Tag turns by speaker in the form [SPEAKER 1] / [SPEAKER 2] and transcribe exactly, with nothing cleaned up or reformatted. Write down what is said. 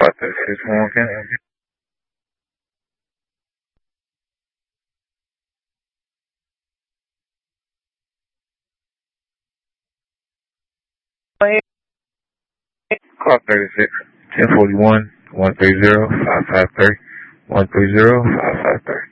[SPEAKER 1] five thirty-six, one can Call thirty-six, ten forty-one, one three zero, five five three, one three zero, five five three.